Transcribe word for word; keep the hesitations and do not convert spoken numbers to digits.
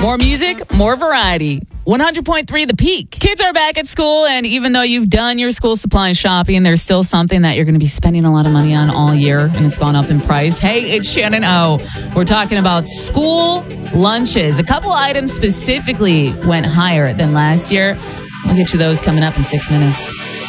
More music, more variety. one hundred point three The Peak. Kids are back at school, and even though you've done your school supply shopping, there's still something that you're going to be spending a lot of money on all year, and it's gone up in price. Hey, it's Shannon O. We're talking about school lunches. A couple items specifically went higher than last year. We'll get you those coming up in six minutes.